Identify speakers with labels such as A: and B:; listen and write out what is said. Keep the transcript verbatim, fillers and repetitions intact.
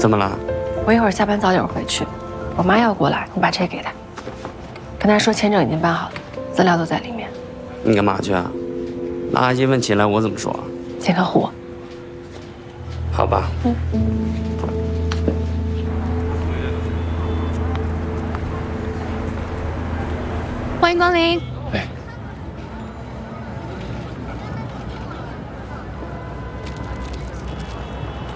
A: 怎么了？
B: 我一会儿下班早点回去，我妈要过来，你把这给她，跟她说签证已经办好了，资料都在里面。
A: 你干嘛去啊？那阿姨问起来我怎么说？
B: 见客户。
A: 好吧。嗯。
C: 欢迎光临。